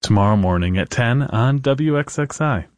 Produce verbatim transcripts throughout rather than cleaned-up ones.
tomorrow morning at ten on W X X I.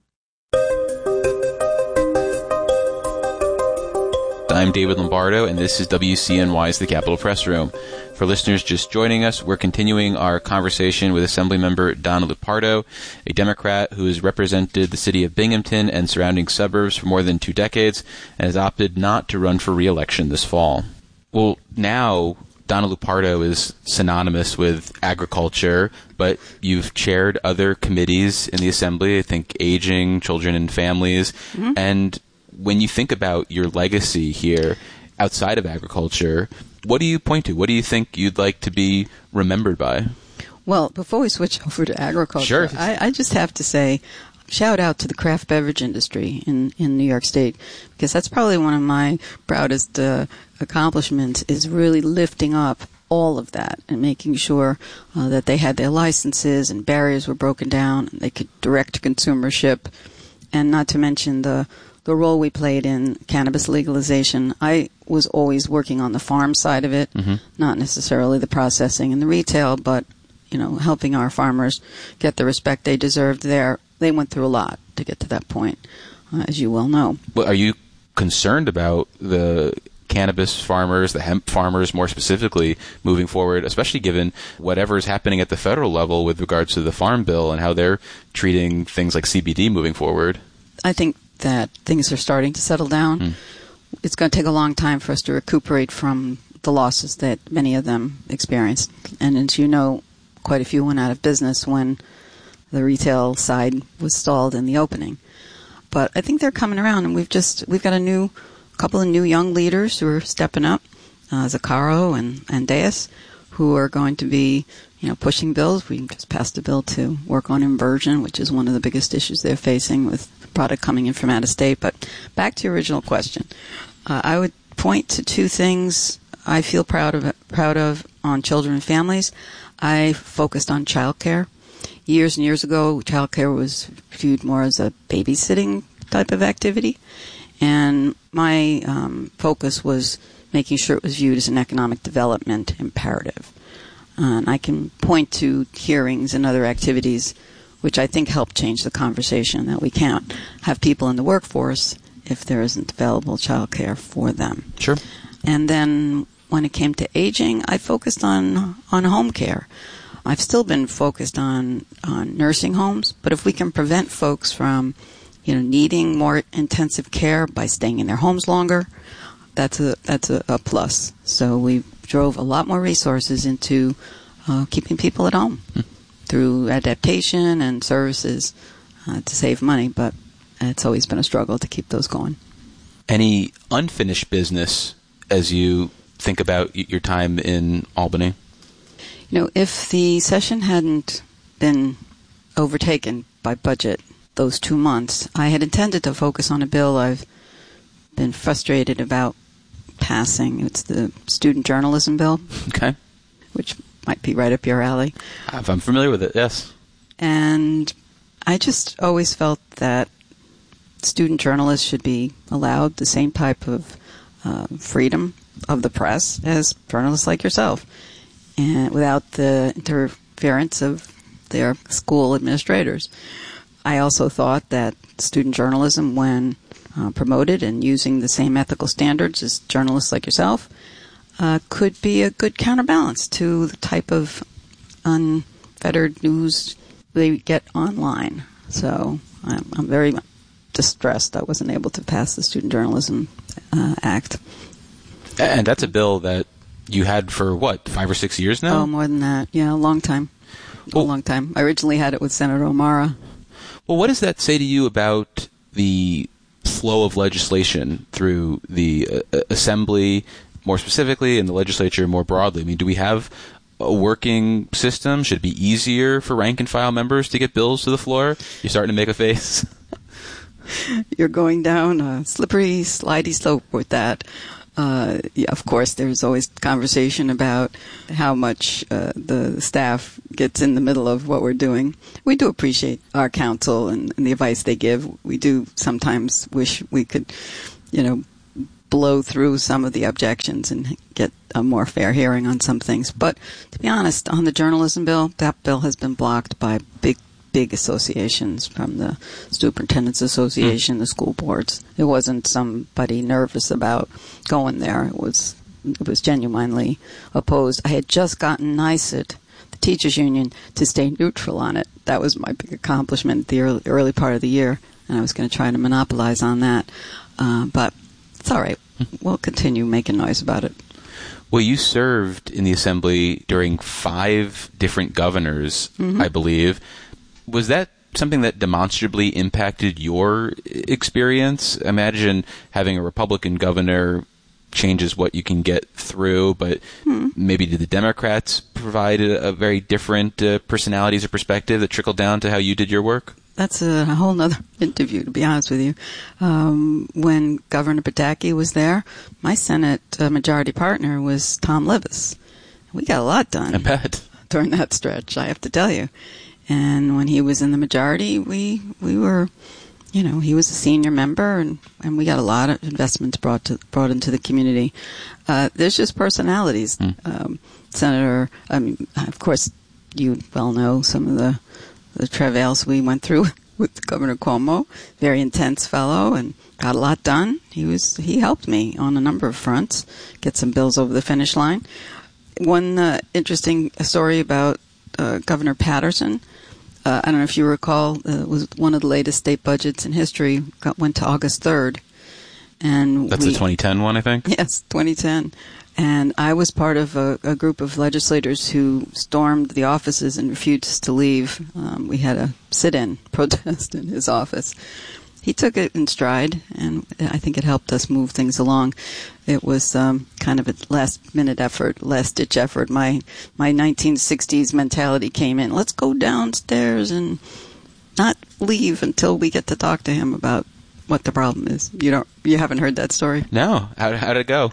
I'm David Lombardo, and this is W C N Y's The Capitol Press Room. For listeners just joining us, we're continuing our conversation with Assemblymember Donna Lupardo, a Democrat who has represented the city of Binghamton and surrounding suburbs for more than two decades and has opted not to run for re-election this fall. Well, now Donna Lupardo is synonymous with agriculture, but you've chaired other committees in the Assembly, I think Aging, Children and Families, mm-hmm. and when you think about your legacy here outside of agriculture, what do you point to? What do you think you'd like to be remembered by? Well, before we switch over to agriculture, sure. I, I just have to say, shout out to the craft beverage industry in, in New York State, because that's probably one of my proudest uh, accomplishments, is really lifting up all of that and making sure uh, that they had their licenses and barriers were broken down, and they could direct consumership, and not to mention the the role we played in cannabis legalization. I was always working on the farm side of it, mm-hmm. not necessarily the processing and the retail, but, you know, helping our farmers get the respect they deserved there. They went through a lot to get to that point, uh, as you well know. Well, are you concerned about the cannabis farmers, the hemp farmers more specifically, moving forward, especially given whatever is happening at the federal level with regards to the Farm Bill and how they're treating things like C B D moving forward? I think that things are starting to settle down. Mm. It's going to take a long time for us to recuperate from the losses that many of them experienced. And as you know, quite a few went out of business when the retail side was stalled in the opening. But I think they're coming around, and we've just we've got a new couple of new young leaders who are stepping up, uh, Zaccaro and, and Deus, who are going to be, you know, pushing bills. We just passed a bill to work on inversion, which is one of the biggest issues they're facing with product coming in from out of state. But back to your original question, uh, I would point to two things I feel proud of proud of on children and families. I focused on childcare. Years and years ago, childcare was viewed more as a babysitting type of activity, and my um, focus was making sure it was viewed as an economic development imperative. Uh, and I can point to hearings and other activities which I think help change the conversation, that we can't have people in the workforce if there isn't available child care for them. Sure. And then when it came to aging, I focused on, on home care. I've still been focused on, on nursing homes, but if we can prevent folks from, you know, needing more intensive care by staying in their homes longer, that's a that's a, a plus. So we drove a lot more resources into uh, keeping people at home. Mm. Through adaptation and services uh, to save money, but it's always been a struggle to keep those going. Any unfinished business as you think about your time in Albany? You know, if the session hadn't been overtaken by budget those two months, I had intended to focus on a bill I've been frustrated about passing. It's the student journalism bill. Okay. Which might be right up your alley. I'm familiar with it, yes. And I just always felt that student journalists should be allowed the same type of uh, freedom of the press as journalists like yourself, and without the interference of their school administrators. I also thought that student journalism, when uh, promoted and using the same ethical standards as journalists like yourself, Uh, could be a good counterbalance to the type of unfettered news they get online. So I'm, I'm very distressed I wasn't able to pass the Student Journalism uh, Act. And that's a bill that you had for, what, five or six years now? Oh, more than that. Yeah, a long time. Well, a long time. I originally had it with Senator O'Mara. Well, what does that say to you about the flow of legislation through the uh, Assembly, more specifically, and the legislature more broadly? I mean, do we have a working system? Should it be easier for rank-and-file members to get bills to the floor? You're starting to make a face. You're going down a slippery, slidey slope with that. Uh, yeah, of course, there's always conversation about how much uh, the staff gets in the middle of what we're doing. We do appreciate our counsel and, and the advice they give. We do sometimes wish we could, you know, blow through some of the objections and get a more fair hearing on some things. But to be honest, on the journalism bill, that bill has been blocked by big, big associations, from the Superintendent's Association, mm. the school boards. It wasn't somebody nervous about going there. It was it was genuinely opposed. I had just gotten NYSUT, the teachers union, to stay neutral on it. That was my big accomplishment the early, early part of the year, and I was going to try to monopolize on that. Uh, but it's all right. We'll continue making noise about it. Well, you served in the Assembly during five different governors, mm-hmm. I believe. Was that something that demonstrably impacted your experience? Imagine having a Republican governor changes what you can get through, but hmm. maybe did the Democrats provide a, a very different uh, personalities or perspective that trickled down to how you did your work? That's a, a whole nother interview, to be honest with you. Um, when Governor Pataki was there, my Senate uh, majority partner was Tom Livis. We got a lot done. I bet. During that stretch, I have to tell you. And when he was in the majority, we we were, you know, he was a senior member, and, and we got a lot of investments brought to brought into the community. Uh, there's just personalities. Mm. Um, Senator, I mean, of course, you well know some of the the travails we went through with Governor Cuomo. Very intense fellow, and got a lot done. He was he helped me on a number of fronts get some bills over the finish line. One uh, interesting story about uh, Governor Patterson. Uh, I don't know if you recall, uh, it was one of the latest state budgets in history, got, went to August third. And That's we, the twenty ten one, I think? Yes, twenty ten. And I was part of a, a group of legislators who stormed the offices and refused to leave. Um, we had a sit-in protest in his office. He took it in stride, and I think it helped us move things along. It was um, kind of a last-minute effort, last-ditch effort. My my nineteen sixties mentality came in. Let's go downstairs and not leave until we get to talk to him about what the problem is. You don't, you haven't heard that story? No. How how did it go?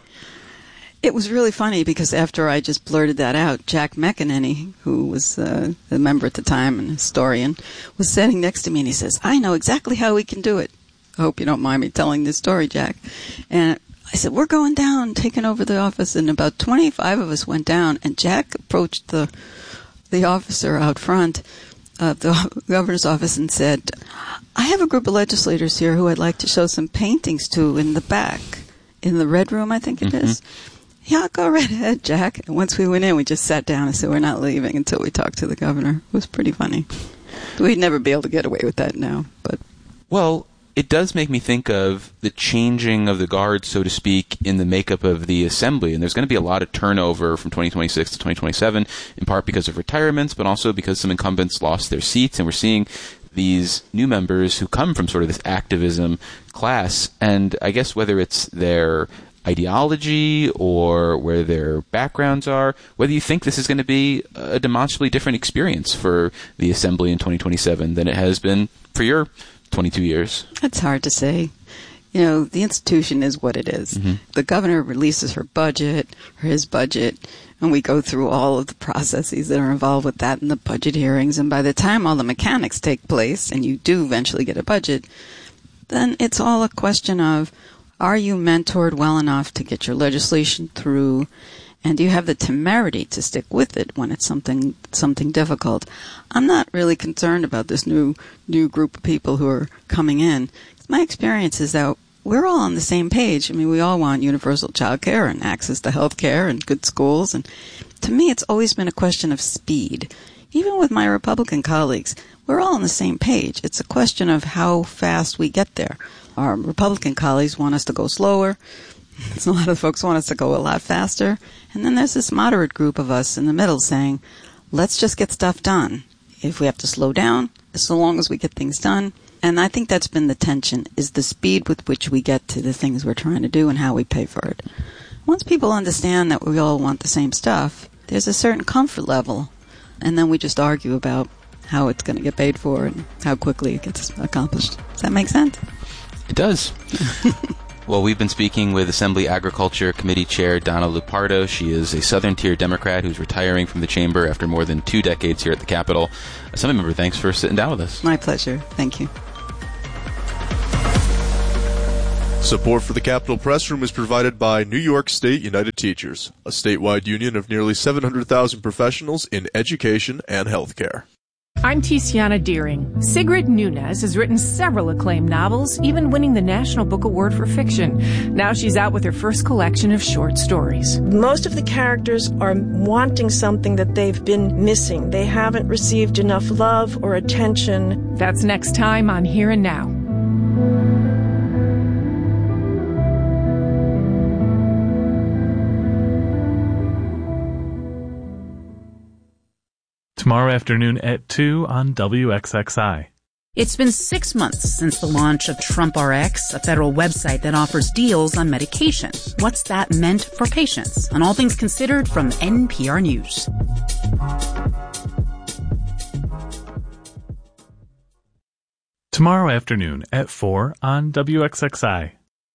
It was really funny because after I just blurted that out, Jack McEnany, who was uh, a member at the time and a historian, was sitting next to me, and he says, I know exactly how we can do it. I hope you don't mind me telling this story, Jack. And I said, we're going down, taking over the office, and about twenty-five of us went down, and Jack approached the the officer out front of the governor's office and said, I have a group of legislators here who I'd like to show some paintings to in the back, in the red room, I think it mm-hmm. is. Yeah, go right ahead, Jack. And once we went in, we just sat down and said, we're not leaving until we talk to the governor. It was pretty funny. We'd never be able to get away with that now. But Well, it does make me think of the changing of the guard, so to speak, in the makeup of the Assembly. And there's going to be a lot of turnover from twenty twenty-six to twenty twenty-seven, in part because of retirements, but also because some incumbents lost their seats. And we're seeing these new members who come from sort of this activism class. And I guess whether it's their ideology or where their backgrounds are, whether you think this is going to be a demonstrably different experience for the Assembly in twenty twenty-seven than it has been for your twenty-two years. That's hard to say. You know, the institution is what it is. Mm-hmm. The governor releases her budget, or his budget, and we go through all of the processes that are involved with that in the budget hearings, and by the time all the mechanics take place and you do eventually get a budget, then it's all a question of, are you mentored well enough to get your legislation through, and do you have the temerity to stick with it when it's something something difficult? I'm not really concerned about this new new group of people who are coming in. My experience is that we're all on the same page. I mean, we all want universal child care and access to health care and good schools. And to me, it's always been a question of speed. Even with my Republican colleagues, we're all on the same page. It's a question of how fast we get there. Our Republican colleagues want us to go slower. A lot of folks want us to go a lot faster. And then there's this moderate group of us in the middle saying, let's just get stuff done. If we have to slow down, so long as we get things done. And I think that's been the tension, is the speed with which we get to the things we're trying to do and how we pay for it. Once people understand that we all want the same stuff, there's a certain comfort level. And then we just argue about how it's going to get paid for and how quickly it gets accomplished. Does that make sense? It does. Well, we've been speaking with Assembly Agriculture Committee Chair Donna Lupardo. She is a Southern Tier Democrat who's retiring from the chamber after more than two decades here at the Capitol. Assembly member, thanks for sitting down with us. My pleasure. Thank you. Support for the Capitol Press Room is provided by New York State United Teachers, a statewide union of nearly seven hundred thousand professionals in education and healthcare. I'm Tiziana Deering. Sigrid Nunez has written several acclaimed novels, even winning the National Book Award for Fiction. Now she's out with her first collection of short stories. Most of the characters are wanting something that they've been missing. They haven't received enough love or attention. That's next time on Here and Now. Tomorrow afternoon at two on W X X I. It's been six months since the launch of Trump R X, a federal website that offers deals on medication. What's that meant for patients? On All Things Considered from N P R News. Tomorrow afternoon at four on W X X I.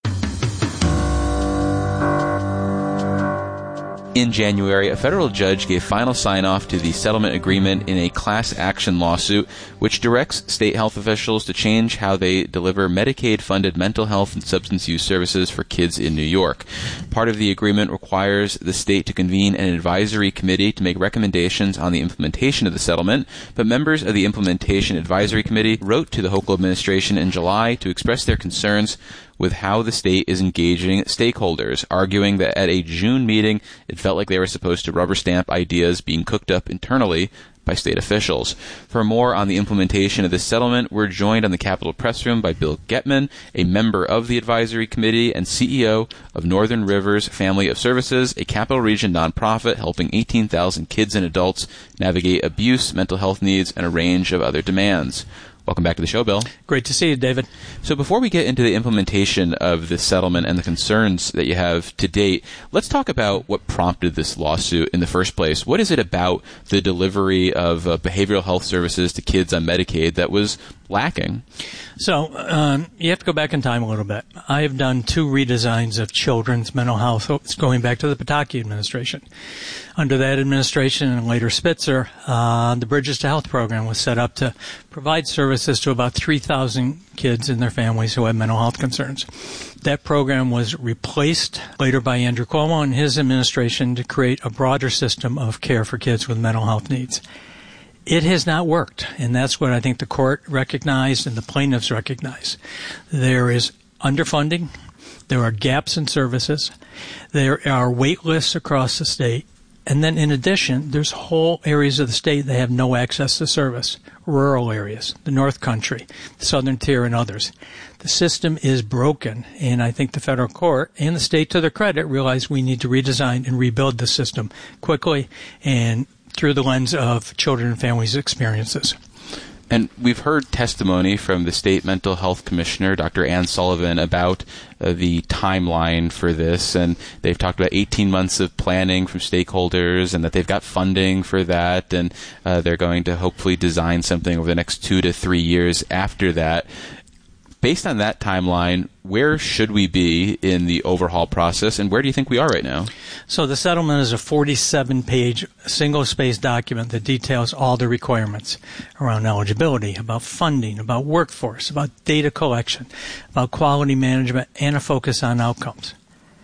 In January, a federal judge gave final sign-off to the settlement agreement in a class action lawsuit which directs state health officials to change how they deliver Medicaid-funded mental health and substance use services for kids in New York. Part of the agreement requires the state to convene an advisory committee to make recommendations on the implementation of the settlement, but members of the Implementation Advisory Committee wrote to the Hochul administration in July to express their concerns with how the state is engaging stakeholders, arguing that at a June meeting, it felt like they were supposed to rubber stamp ideas being cooked up internally by state officials. For more on the implementation of this settlement, we're joined on the Capitol Press Room by Bill Getman, a member of the advisory committee and C E O of Northern Rivers Family of Services, a Capital Region nonprofit helping eighteen thousand kids and adults navigate abuse, mental health needs, and a range of other demands. Welcome back to the show, Bill. Great to see you, David. So before we get into the implementation of this settlement and the concerns that you have to date, let's talk about what prompted this lawsuit in the first place. What is it about the delivery of uh, behavioral health services to kids on Medicaid that was lacking? So um, you have to go back in time a little bit. I have done two redesigns of children's mental health. It's going back to the Pataki administration. Under that administration and later Spitzer, uh, the Bridges to Health program was set up to provide services to about three thousand kids and their families who had mental health concerns. That program was replaced later by Andrew Cuomo and his administration to create a broader system of care for kids with mental health needs. It has not worked, and that's what I think the court recognized and the plaintiffs recognize. There is underfunding. There are gaps in services. There are wait lists across the state. And then in addition, there's whole areas of the state that have no access to service, rural areas, the North Country, the Southern Tier, and others. The system is broken, and I think the federal court and the state, to their credit, realize we need to redesign and rebuild the system quickly and through the lens of children and families' experiences. And we've heard testimony from the state mental health commissioner, Doctor Ann Sullivan, about uh, the timeline for this. And they've talked about eighteen months of planning from stakeholders and that they've got funding for that. And uh, they're going to hopefully design something over the next two to three years after that. Based on that timeline, where should we be in the overhaul process, and where do you think we are right now? So the settlement is a forty-seven page single-spaced document that details all the requirements around eligibility, about funding, about workforce, about data collection, about quality management, and a focus on outcomes.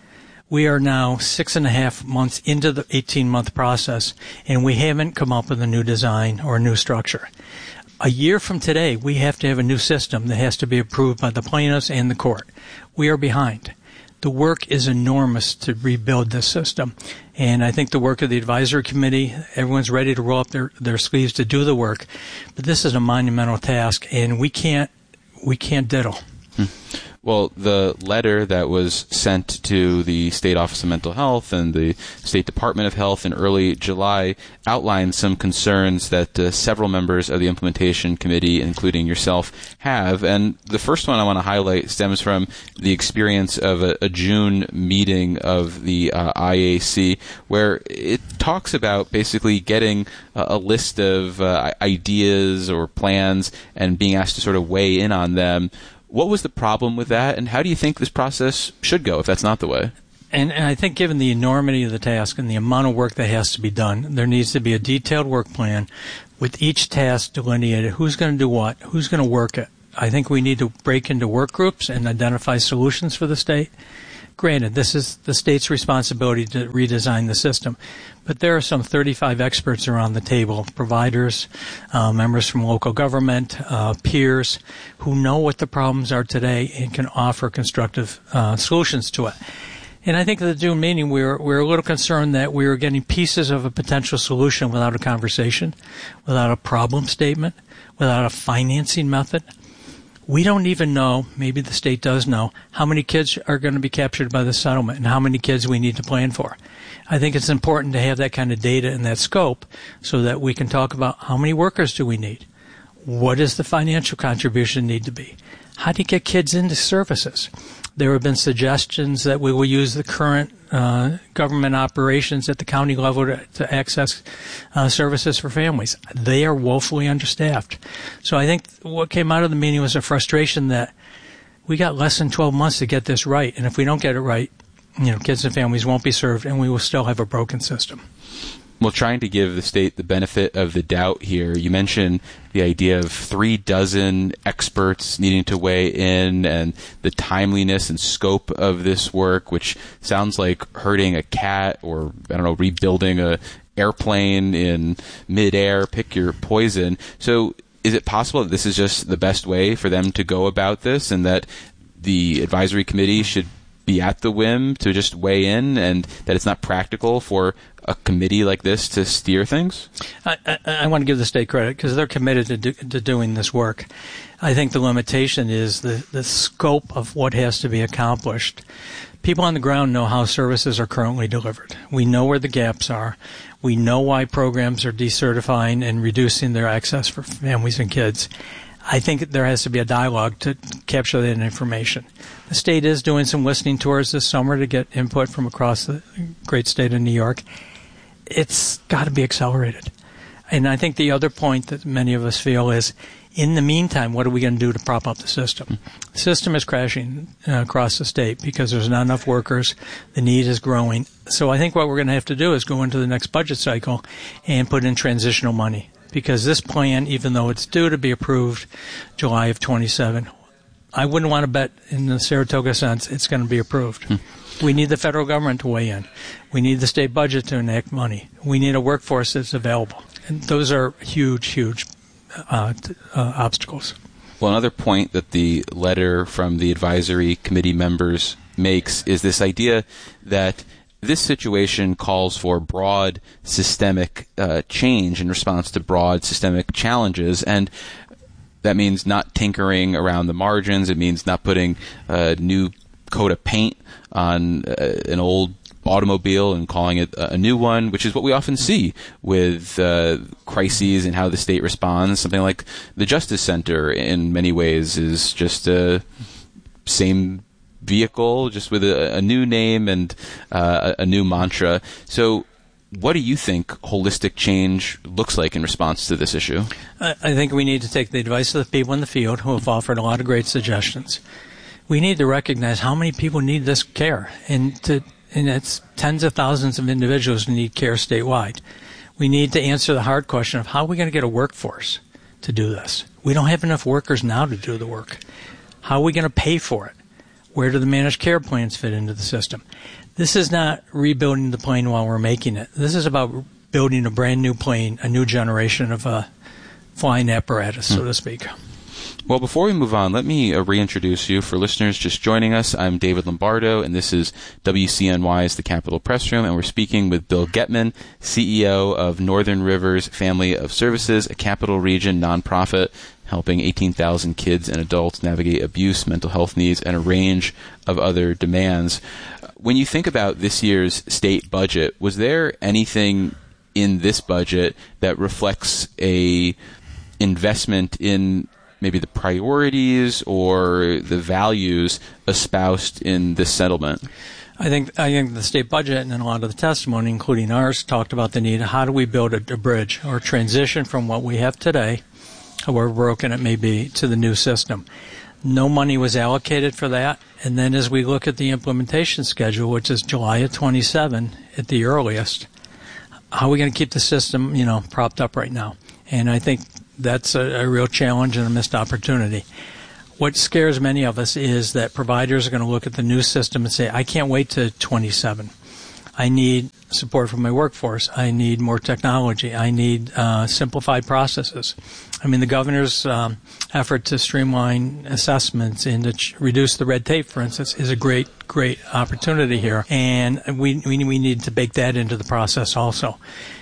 We are now six and a half months into the eighteen-month process, and we haven't come up with a new design or a new structure. A year from today, we have to have a new system that has to be approved by the plaintiffs and the court. We are behind. The work is enormous to rebuild this system. And I think the work of the advisory committee, everyone's ready to roll up their, their sleeves to do the work. But this is a monumental task, and we can't, we can't diddle. Hmm. Well, the letter that was sent to the State Office of Mental Health and the State Department of Health in early July outlined some concerns that uh, several members of the Implementation Committee, including yourself, have. And the first one I want to highlight stems from the experience of a, a June meeting of the uh, I A C, where it talks about basically getting uh, a list of uh, ideas or plans and being asked to sort of weigh in on them. What was the problem with that, and how do you think this process should go if that's not the way? And, and I think given the enormity of the task and the amount of work that has to be done, there needs to be a detailed work plan with each task delineated, who's going to do what, who's going to work it, I think we need to break into work groups and identify solutions for the state. Granted, this is the state's responsibility to redesign the system, but there are some thirty-five experts around the table, providers, uh, members from local government, uh, peers, who know what the problems are today and can offer constructive uh, solutions to it. And I think at the June meeting, we were, we were a little concerned that we were getting pieces of a potential solution without a conversation, without a problem statement, without a financing method. We don't even know, maybe the state does know, how many kids are going to be captured by the settlement and how many kids we need to plan for. I think it's important to have that kind of data and that scope so that we can talk about how many workers do we need? What does the financial contribution need to be? How do you get kids into services? There have been suggestions that we will use the current uh, government operations at the county level to, to access uh, services for families. They are woefully understaffed. So I think what came out of the meeting was a frustration that we got less than twelve months to get this right. And if we don't get it right, you know, kids and families won't be served and we will still have a broken system. Well, trying to give the state the benefit of the doubt here, you mentioned the idea of three dozen experts needing to weigh in and the timeliness and scope of this work, which sounds like herding a cat or, I don't know, rebuilding a airplane in midair, pick your poison. So is it possible that this is just the best way for them to go about this and that the advisory committee should be at the whim to just weigh in and that it's not practical for a committee like this to steer things? I, I, I want to give the state credit because they're committed to, do, to doing this work. I think the limitation is the, the scope of what has to be accomplished. People on the ground know how services are currently delivered. We know where the gaps are. We know why programs are decertifying and reducing their access for families and kids. I think there has to be a dialogue to capture that information. The state is doing some listening tours this summer to get input from across the great state of New York. It's got to be accelerated. And I think the other point that many of us feel is, in the meantime, what are we going to do to prop up the system? The system is crashing uh, across the state because there's not enough workers. The need is growing. So I think what we're going to have to do is go into the next budget cycle and put in transitional money. Because this plan, even though it's due to be approved July of twenty-seven, I wouldn't want to bet in the Saratoga sense it's going to be approved. Hmm. We need the federal government to weigh in. We need the state budget to enact money. We need a workforce that's available. And those are huge, huge uh, uh, obstacles. Well, another point that the letter from the advisory committee members makes is this idea that this situation calls for broad systemic uh, change in response to broad systemic challenges, and that means not tinkering around the margins. It means not putting a new coat of paint on uh, an old automobile and calling it a new one, which is what we often see with uh, crises and how the state responds. Something like the Justice Center in many ways is just a same vehicle, just with a, a new name and uh, a, a new mantra. So what do you think holistic change looks like in response to this issue? I, I think we need to take the advice of the people in the field who have offered a lot of great suggestions. We need to recognize how many people need this care, and to and it's tens of thousands of individuals who need care statewide. We need to answer the hard question of how are we going to get a workforce to do this? We don't have enough workers now to do the work. How are we going to pay for it? Where do the managed care plans fit into the system? This is not rebuilding the plane while we're making it. This is about building a brand new plane, a new generation of uh, flying apparatus, so to speak. Well, before we move on, let me uh, reintroduce you. For listeners just joining us, I'm David Lombardo, and this is W C N Y's The Capitol Press Room, and we're speaking with Bill Getman, C E O of Northern Rivers Family of Services, a Capital Region nonprofit helping eighteen thousand kids and adults navigate abuse, mental health needs, and a range of other demands. When you think about this year's state budget, was there anything in this budget that reflects a investment in maybe the priorities or the values espoused in this settlement? I think I think the state budget and a lot of the testimony, including ours, talked about the need of how do we build a, a bridge or transition from what we have today, however broken it may be, to the new system. No money was allocated for that. And then as we look at the implementation schedule, which is July of twenty-seven at the earliest, how are we going to keep the system, you know, propped up right now? And I think that's a, a real challenge and a missed opportunity. what scares many of us is that providers are going to look at the new system and say, I can't wait to twenty-seven. I need support from my workforce. I need more technology. I need uh, simplified processes. I mean, the governor's um, effort to streamline assessments and to ch- reduce the red tape, for instance, is a great, great opportunity here. And we, we we need to bake that into the process also.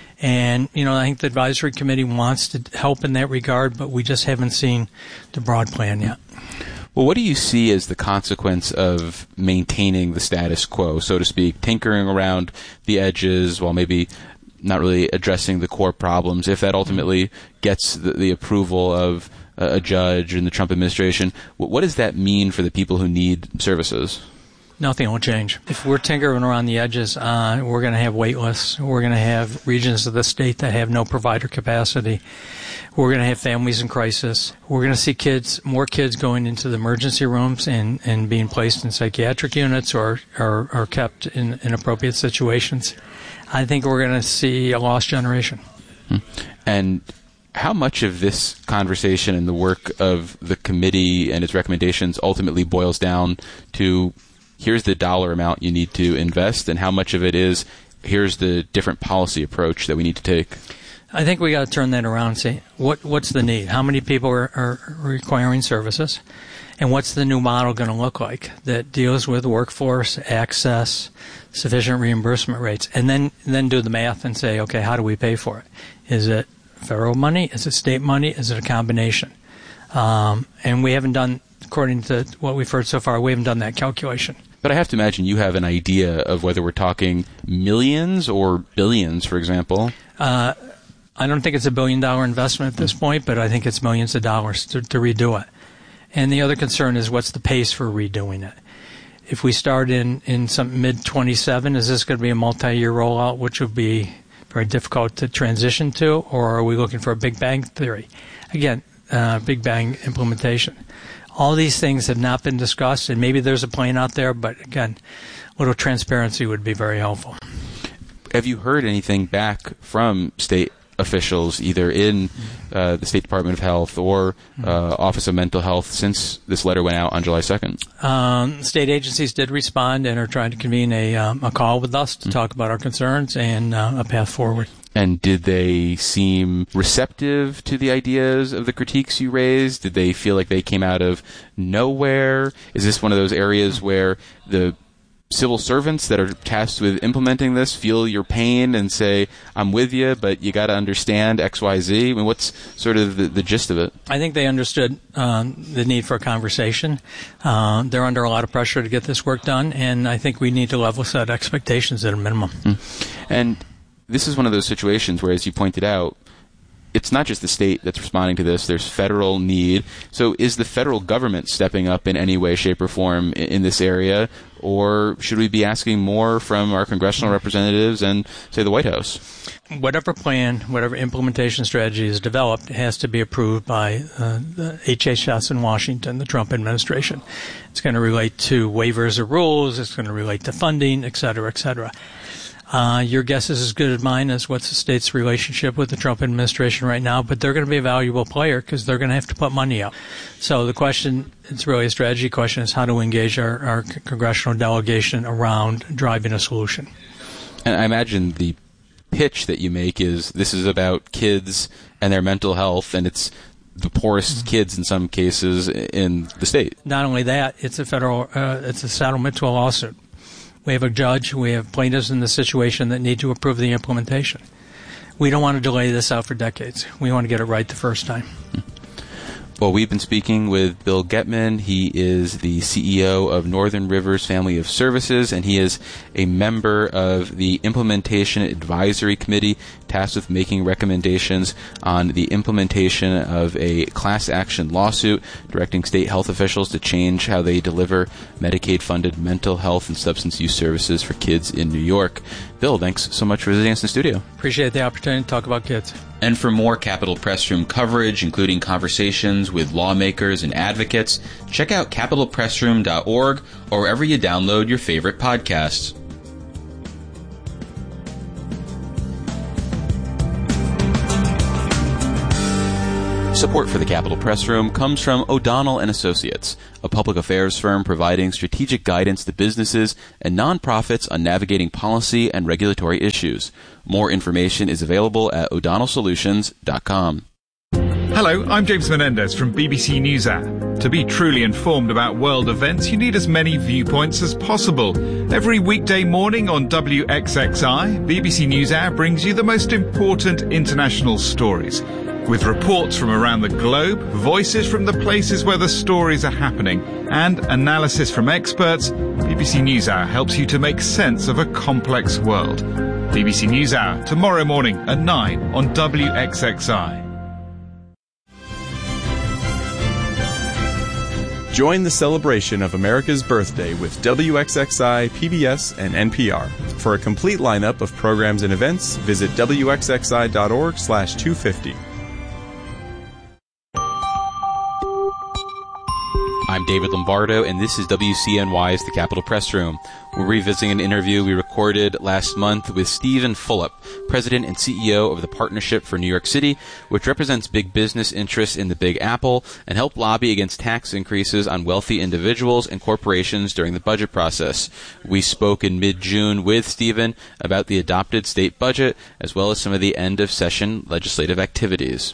And, you know, I think the advisory committee wants to help in that regard, but we just haven't seen the broad plan yet. Well, what do you see as the consequence of maintaining the status quo, so to speak, tinkering around the edges while maybe not really addressing the core problems, if that ultimately gets the, the approval of a, a judge in the Trump administration? What, what does that mean for the people who need services? Nothing will change. If we're tinkering around the edges, uh, we're going to have wait lists. We're going to have regions of the state that have no provider capacity. We're going to have families in crisis. We're going to see kids, more kids going into the emergency rooms and, and being placed in psychiatric units or, or, or kept in inappropriate situations. I think we're going to see a lost generation. Hmm. And how much of this conversation and the work of the committee and its recommendations ultimately boils down to here's the dollar amount you need to invest, and how much of it is here's the different policy approach that we need to take? I think we got to turn that around and say, what what's the need? How many people are, are requiring services? And what's the new model going to look like that deals with workforce, access, sufficient reimbursement rates? And then, then do the math and say, okay, how do we pay for it? Is it federal money? Is it state money? Is it a combination? Um, and we haven't done, according to what we've heard so far, we haven't done that calculation. But I have to imagine you have an idea of whether we're talking millions or billions, for example. Uh, I don't think it's a billion-dollar investment at this point, but I think it's millions of dollars to, to redo it. And the other concern is what's the pace for redoing it? If we start in, in some mid twenty-seven, is this going to be a multi-year rollout, which would be very difficult to transition to, or are we looking for a Big Bang theory? Again, uh, Big Bang implementation. All these things have not been discussed, and maybe there's a plan out there, but again, a little transparency would be very helpful. Have you heard anything back from state officials, either in uh, the State Department of Health or uh, Office of Mental Health, since this letter went out on July second? Um, state agencies did respond and are trying to convene a, um, a call with us to mm-hmm. talk about our concerns and uh, a path forward. And did they seem receptive to the ideas of the critiques you raised? Did they feel like they came out of nowhere? Is this one of those areas where the civil servants that are tasked with implementing this feel your pain and say, I'm with you, but you got to understand X, Y, Z? I mean, what's sort of the, the gist of it? I think they understood um, the need for a conversation. Uh, they're under a lot of pressure to get this work done, and I think we need to level set expectations at a minimum. Mm. And this is one of those situations where, as you pointed out, it's not just the state that's responding to this. There's federal need. So is the federal government stepping up in any way, shape, or form in, in this area? Or should we be asking more from our congressional representatives and, say, the White House? Whatever plan, whatever implementation strategy is developed has to be approved by uh, the H H S in Washington, the Trump administration. It's going to relate to waivers of rules. It's going to relate to funding, et cetera, et cetera. Uh, your guess is as good as mine as what's the state's relationship with the Trump administration right now, but they're going to be a valuable player because they're going to have to put money up. So the question, it's really a strategy question, is how do we engage our, our congressional delegation around driving a solution? And I imagine the pitch that you make is this is about kids and their mental health, and it's the poorest mm-hmm. kids in some cases in the state. Not only that, it's a federal, uh, it's a settlement to a lawsuit. We have a judge, we have plaintiffs in the situation that need to approve the implementation. We don't want to delay this out for decades. We want to get it right the first time. Well, we've been speaking with Bill Getman. He is the C E O of Northern Rivers Family of Services, and he is a member of the Implementation Advisory Committee tasked with making recommendations on the implementation of a class action lawsuit directing state health officials to change how they deliver Medicaid-funded mental health and substance use services for kids in New York. Bill, thanks so much for visiting us in the studio. Appreciate the opportunity to talk about kids. And for more Capitol Press Room coverage, including conversations with lawmakers and advocates, check out capitol press room dot org or wherever you download your favorite podcasts. Support for the Capitol Press Room comes from O'Donnell and Associates, a public affairs firm providing strategic guidance to businesses and nonprofits on navigating policy and regulatory issues. More information is available at o'donnell solutions dot com. Hello, I'm James Menendez from B B C NewsHour. To be truly informed about world events, you need as many viewpoints as possible. Every weekday morning on W X X I, B B C NewsHour brings you the most important international stories. With reports from around the globe, voices from the places where the stories are happening, and analysis from experts, B B C NewsHour helps you to make sense of a complex world. B B C NewsHour, tomorrow morning at nine on W X X I. Join the celebration of America's birthday with W X X I, P B S, and N P R. For a complete lineup of programs and events, visit w x x i dot org slash two fifty. I'm David Lombardo, and this is W C N Y's The Capitol Press Room. We're revisiting an interview we recorded last month with Stephen Fulop, President and C E O of the Partnership for New York City, which represents big business interests in the Big Apple and helped lobby against tax increases on wealthy individuals and corporations during the budget process. We spoke in mid-June with Stephen about the adopted state budget, as well as some of the end-of-session legislative activities.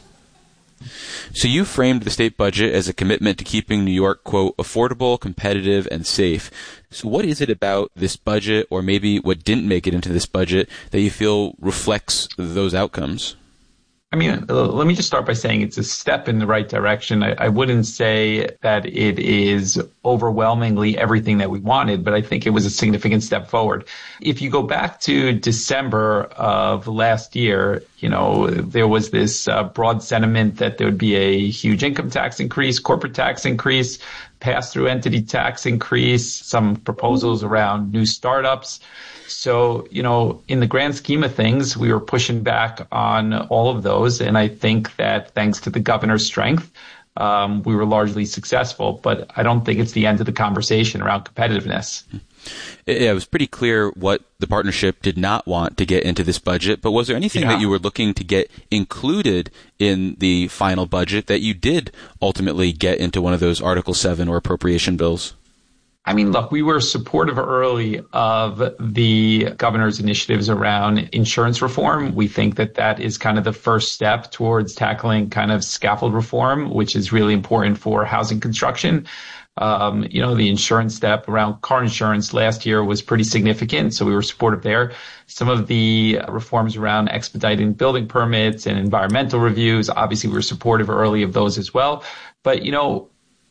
So you framed the state budget as a commitment to keeping New York, quote, affordable, competitive, and safe. So what is it about this budget, or maybe what didn't make it into this budget, that you feel reflects those outcomes? I mean, let me just start by saying it's a step in the right direction. I, I wouldn't say that it is overwhelmingly everything that we wanted, but I think it was a significant step forward. If you go back to December of last year, you know, there was this uh, broad sentiment that there would be a huge income tax increase, corporate tax increase, pass-through entity tax increase, some proposals around new startups. So, you know, in the grand scheme of things, we were pushing back on all of those. And I think that thanks to the governor's strength, um, we were largely successful. But I don't think it's the end of the conversation around competitiveness. Yeah, it was pretty clear what the partnership did not want to get into this budget. But was there anything yeah. that you were looking to get included in the final budget that you did ultimately get into one of those Article seven or appropriation bills? I mean, look, we were supportive early of the governor's initiatives around insurance reform. We think that that is kind of the first step towards tackling kind of scaffold reform, which is really important for housing construction. Um, you know, the insurance step around car insurance last year was pretty significant, so we were supportive there. Some of the reforms around expediting building permits and environmental reviews, obviously we were supportive early of those as well. But, you know,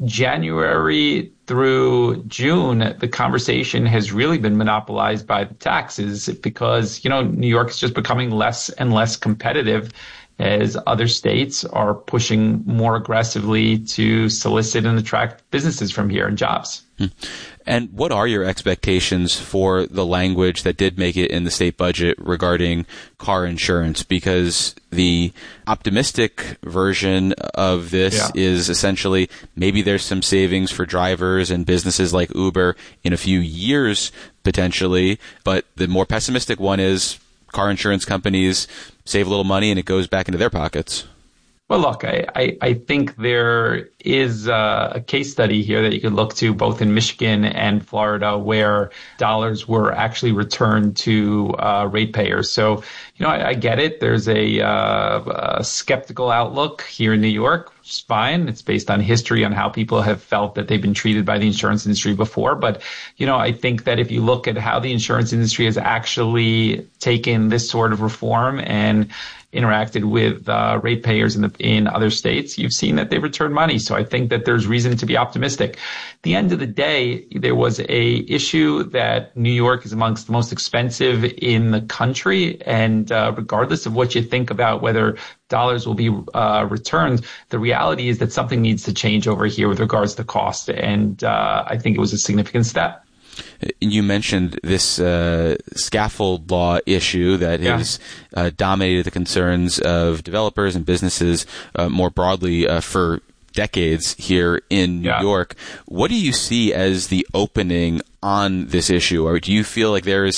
January through June, the conversation has really been monopolized by the taxes because, you know, New York is just becoming less and less competitive as other states are pushing more aggressively to solicit and attract businesses from here and jobs. And what are your expectations for the language that did make it in the state budget regarding car insurance? Because the optimistic version of this yeah. is essentially maybe there's some savings for drivers and businesses like Uber in a few years potentially, but the more pessimistic one is car insurance companies save a little money and it goes back into their pockets. Well, look, I, I, I think there is uh, a case study here that you could look to both in Michigan and Florida where dollars were actually returned to uh, ratepayers. So, you know, I, I get it. There's a, uh, a skeptical outlook here in New York, which is fine. It's based on history on how people have felt that they've been treated by the insurance industry before. But, you know, I think that if you look at how the insurance industry has actually taken this sort of reform and interacted with uh, ratepayers in the in other states, you've seen that they return money. So I think that there's reason to be optimistic. At the end of the day, there was a issue that New York is amongst the most expensive in the country, and uh, regardless of what you think about whether dollars will be uh, returned, the reality is that something needs to change over here with regards to cost, and uh, I think it was a significant step. You mentioned this uh, scaffold law issue that yeah. has uh, dominated the concerns of developers and businesses uh, more broadly uh, for decades here in New yeah. York. What do you see as the opening on this issue? Or do you feel like there is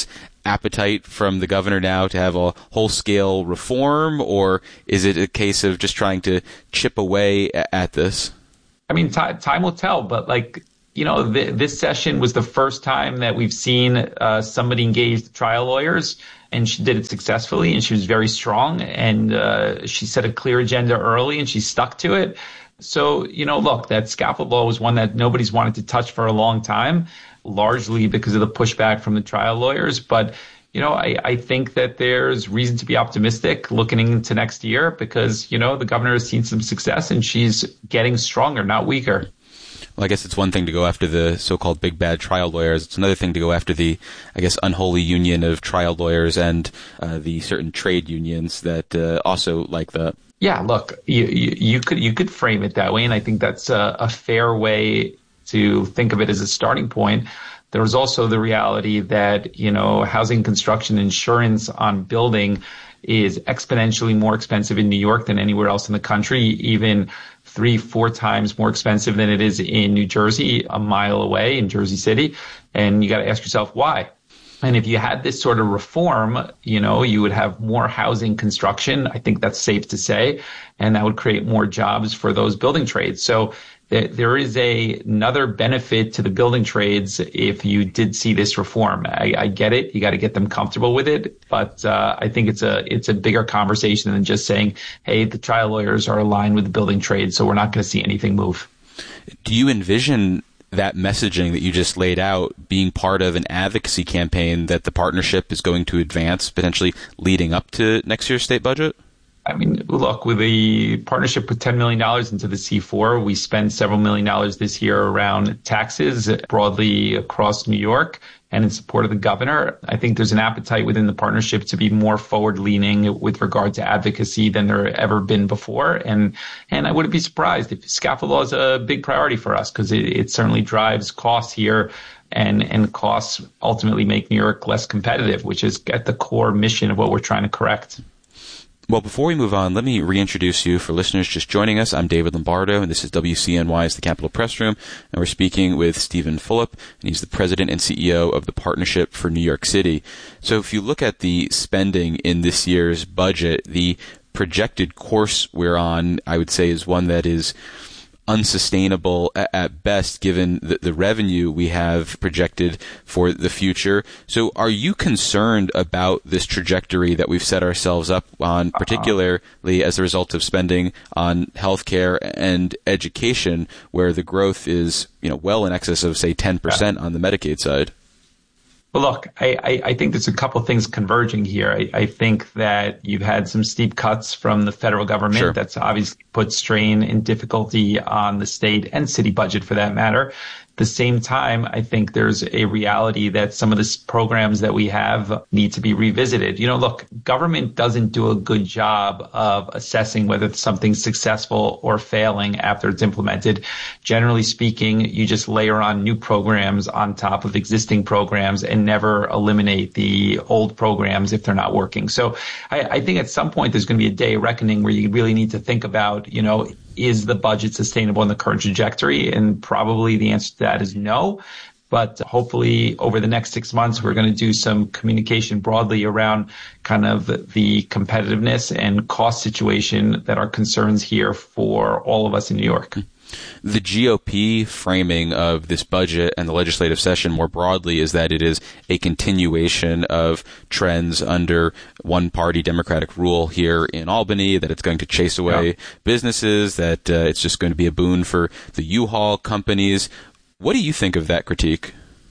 appetite from the governor now to have a whole-scale reform, or is it a case of just trying to chip away at this? I mean, t- time will tell, but like, you know, th- this session was the first time that we've seen uh, somebody engage the trial lawyers, and she did it successfully, and she was very strong, and uh, she set a clear agenda early, and she stuck to it. So, you know, look, that scaffold law was one that nobody's wanted to touch for a long time, largely because of the pushback from the trial lawyers. But, you know, I, I think that there's reason to be optimistic looking into next year because, you know, the governor has seen some success and she's getting stronger, not weaker. Well, I guess it's one thing to go after the so-called big bad trial lawyers. It's another thing to go after the, I guess, unholy union of trial lawyers and uh, the certain trade unions that uh, also like that. Yeah, look, you, you, you could you could frame it that way, and I think that's a, a fair way to think of it as a starting point. There's also the reality that, you know, housing construction insurance on building is exponentially more expensive in New York than anywhere else in the country, even three, four times more expensive than it is in New Jersey, a mile away in Jersey City. And you got to ask yourself why. And if you had this sort of reform, you know, you would have more housing construction. I think that's safe to say. And that would create more jobs for those building trades. So th- there is a, another benefit to the building trades if you did see this reform. I, I get it. You got to get them comfortable with it. But uh, I think it's a it's a bigger conversation than just saying, hey, the trial lawyers are aligned with the building trades, so we're not going to see anything move. Do you envision that messaging that you just laid out being part of an advocacy campaign that the partnership is going to advance, potentially leading up to next year's state budget? I mean, look, with the partnership with ten million dollars into the C four, we spend several million dollars this year around taxes broadly across New York and in support of the governor. I think there's an appetite within the partnership to be more forward-leaning with regard to advocacy than there ever been before. And and I wouldn't be surprised if scaffold law is a big priority for us because it, it certainly drives costs here. And, and costs ultimately make New York less competitive, which is at the core mission of what we're trying to correct. Well, before we move on, let me reintroduce you for listeners just joining us. I'm David Lombardo, and this is W C N Y's The Capitol Press Room, and we're speaking with Stephen Fulop, and he's the president and C E O of the Partnership for New York City. So if you look at the spending in this year's budget, the projected course we're on, I would say, is one that is unsustainable at best given the, the revenue we have projected for the future. So are you concerned about this trajectory that we've set ourselves up on, particularly as a result of spending on healthcare and education, where the growth is, you know, well in excess of, say, ten percent on the Medicaid side? Well, look, I, I, I think there's a couple of things converging here. I, I think that you've had some steep cuts from the federal government. Sure. That's obviously put strain and difficulty on the state and city budget for that matter. At the same time, I think there's a reality that some of the programs that we have need to be revisited. You know, look, government doesn't do a good job of assessing whether something's successful or failing after it's implemented. Generally speaking, you just layer on new programs on top of existing programs and never eliminate the old programs if they're not working. So I, I think at some point there's going to be a day of reckoning where you really need to think about, you know, is the budget sustainable in the current trajectory? And probably the answer to that is no. But hopefully over the next six months, we're going to do some communication broadly around kind of the competitiveness and cost situation that are concerns here for all of us in New York. The G O P framing of this budget and the legislative session more broadly is that it is a continuation of trends under one-party Democratic rule here in Albany, that it's going to chase away yeah. businesses, that uh, it's just going to be a boon for the U-Haul companies. What do you think of that critique?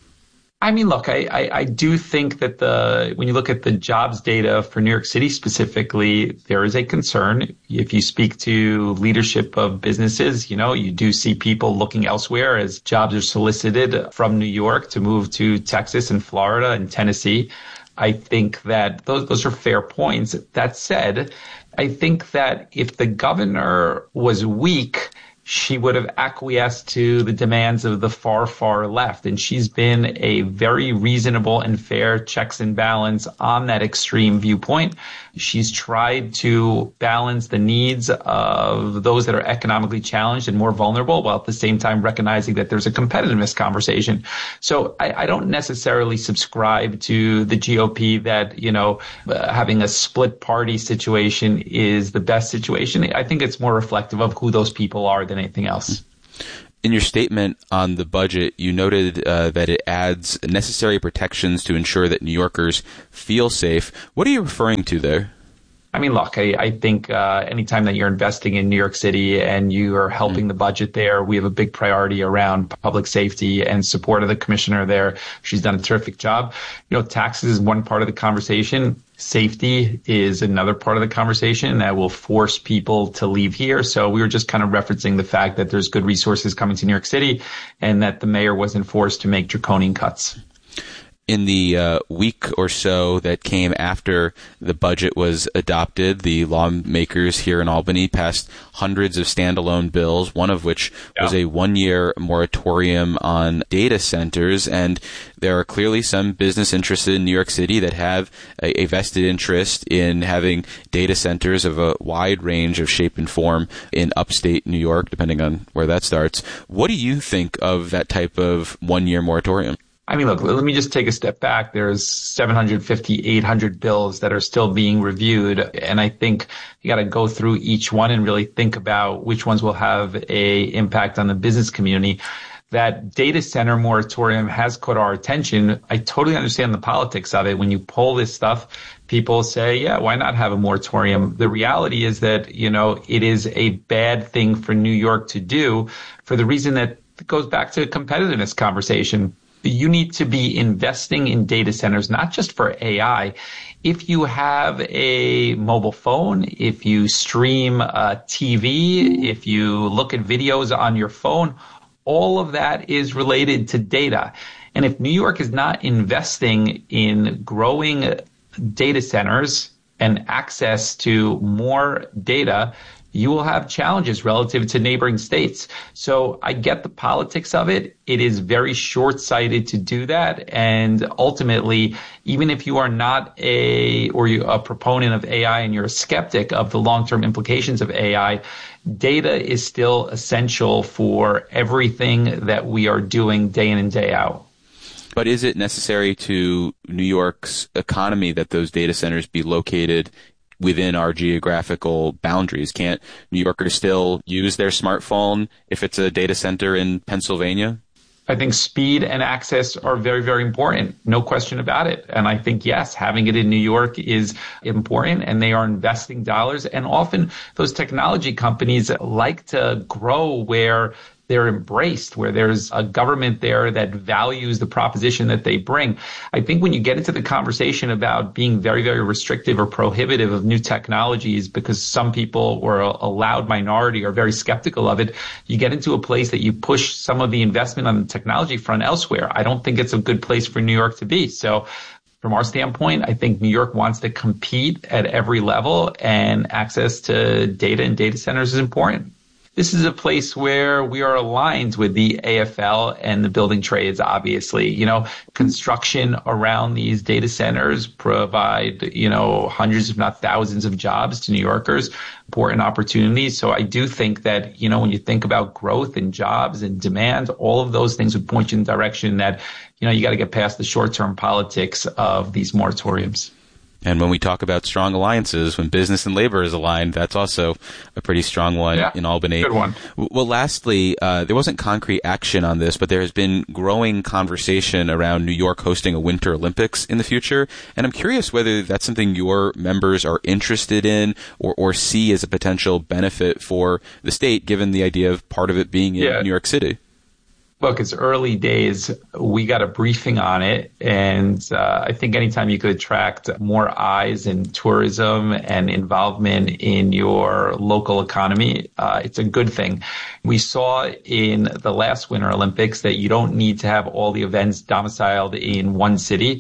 I mean, look, I, I, I do think that the when you look at the jobs data for New York City specifically, there is a concern. If you speak to leadership of businesses, you know, you do see people looking elsewhere as jobs are solicited from New York to move to Texas and Florida and Tennessee. I think that those those are fair points. That said, I think that if the governor was weak, she would have acquiesced to the demands of the far, far left. And she's been a very reasonable and fair checks and balance on that extreme viewpoint. She's tried to balance the needs of those that are economically challenged and more vulnerable, while at the same time recognizing that there's a competitiveness conversation. So I, I don't necessarily subscribe to the G O P that, you know, uh, having a split party situation is the best situation. I think it's more reflective of who those people are than anything else. In your statement on the budget, you noted uh, that it adds necessary protections to ensure that New Yorkers feel safe. What are you referring to there? I mean, look, I, I think uh, anytime that you're investing in New York City and you are helping mm. the budget there, we have a big priority around public safety and support of the commissioner there. She's done a terrific job. You know, taxes is one part of the conversation. Safety is another part of the conversation that will force people to leave here. So we were just kind of referencing the fact that there's good resources coming to New York City and that the mayor wasn't forced to make draconian cuts. In the uh, week or so that came after the budget was adopted, the lawmakers here in Albany passed hundreds of standalone bills, one of which yeah. was a one-year moratorium on data centers. And there are clearly some business interests in New York City that have a, a vested interest in having data centers of a wide range of shape and form in upstate New York, depending on where that starts. What do you think of that type of one-year moratorium? I mean, look, let me just take a step back. There's seven hundred fifty, eight hundred bills that are still being reviewed. And I think you got to go through each one and really think about which ones will have a impact on the business community. That data center moratorium has caught our attention. I totally understand the politics of it. When you pull this stuff, people say, yeah, why not have a moratorium? The reality is that, you know, it is a bad thing for New York to do for the reason that it goes back to a competitiveness conversation. You need to be investing in data centers, not just for A I. If you have a mobile phone, if you stream uh, T V, if you look at videos on your phone, all of that is related to data. And if New York is not investing in growing data centers and access to more data, you will have challenges relative to neighboring states. So I get the politics of it. It is very short-sighted to do that. And ultimately, even if you are not a, or you a proponent of A I and you're a skeptic of the long-term implications of A I, data is still essential for everything that we are doing day in and day out. But is it necessary to New York's economy that those data centers be located within our geographical boundaries? Can't New Yorkers still use their smartphone if it's a data center in Pennsylvania? I think speed and access are very, very important. No question about it. And I think, yes, having it in New York is important, and they are investing dollars. And often those technology companies like to grow where they're embraced, where there's a government there that values the proposition that they bring. I think when you get into the conversation about being very, very restrictive or prohibitive of new technologies because some people or a loud minority are very skeptical of it, you get into a place that you push some of the investment on the technology front elsewhere. I don't think it's a good place for New York to be. So from our standpoint, I think New York wants to compete at every level, and access to data and data centers is important. This is a place where we are aligned with the A F L and the building trades, obviously. You know, construction around these data centers provide, you know, hundreds, if not thousands of jobs to New Yorkers, important opportunities. So I do think that, you know, when you think about growth and jobs and demand, all of those things would point you in the direction that, you know, you got to get past the short-term politics of these moratoriums. And when we talk about strong alliances, when business and labor is aligned, that's also a pretty strong one yeah, in Albany. Good one. Well, lastly, uh, there wasn't concrete action on this, but there has been growing conversation around New York hosting a Winter Olympics in the future. And I'm curious whether that's something your members are interested in or, or see as a potential benefit for the state, given the idea of part of it being in yeah. New York City. Look, it's early days. We got a briefing on it. And uh, I think anytime you could attract more eyes and tourism and involvement in your local economy, uh, it's a good thing. We saw in the last Winter Olympics that you don't need to have all the events domiciled in one city.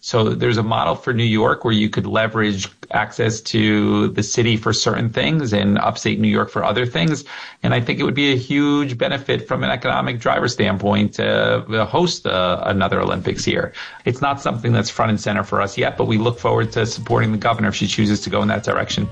So there's a model for New York where you could leverage access to the city for certain things and upstate New York for other things. And I think it would be a huge benefit from an economic driver standpoint to host uh, another Olympics here. It's not something that's front and center for us yet, but we look forward to supporting the governor if she chooses to go in that direction.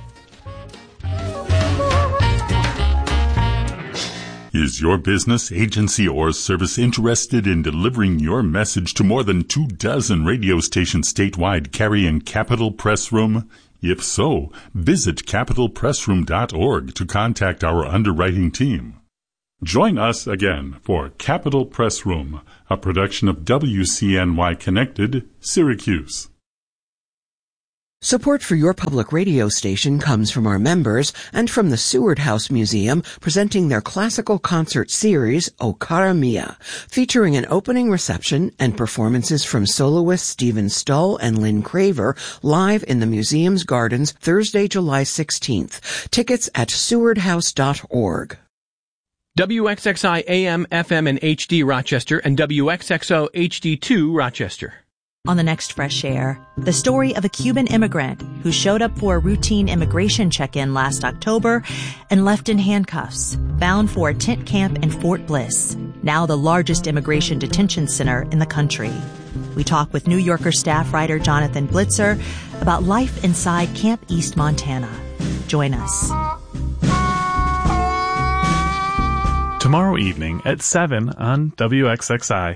Is your business, agency, or service interested in delivering your message to more than two dozen radio stations statewide carrying Capital Press Room? If so, visit capital press room dot org to contact our underwriting team. Join us again for Capital Press Room, a production of W C N Y Connected, Syracuse. Support for your public radio station comes from our members and from the Seward House Museum presenting their classical concert series, O Cara Mia, featuring an opening reception and performances from soloists Stephen Stull and Lynn Craver live in the museum's gardens Thursday, July sixteenth. Tickets at seward house dot org. W X X I A M, F M, and H D Rochester and W X X O H D two Rochester. On the next Fresh Air, the story of a Cuban immigrant who showed up for a routine immigration check-in last October and left in handcuffs, bound for a tent camp in Fort Bliss, now the largest immigration detention center in the country. We talk with New Yorker staff writer Jonathan Blitzer about life inside Camp East Montana. Join us. Tomorrow evening at seven on W X X I.